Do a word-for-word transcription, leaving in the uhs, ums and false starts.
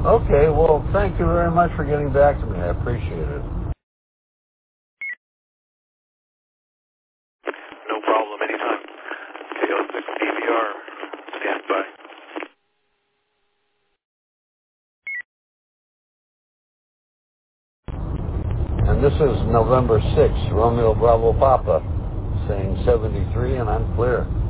Okay, well, thank you very much for getting back to me. I appreciate it. No problem, anytime. T L six D V R, stand by. And this is November sixth, Romeo Bravo Papa, saying seventy-three, and I'm clear.